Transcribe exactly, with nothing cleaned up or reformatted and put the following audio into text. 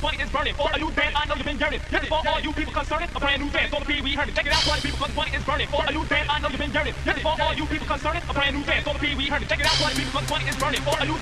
twenty is burning. For a new band, I know you've been yearning. This is for all you people concerned. A brand new dance, all the Pee Wee heard it. Check it out, party people, cause twenty is burning. For a new band, I know you've been yearning. This is for all you people concerned. A brand new dance, all the Pee Wee heard it. Check it out, party people, cause twenty is burning. For a new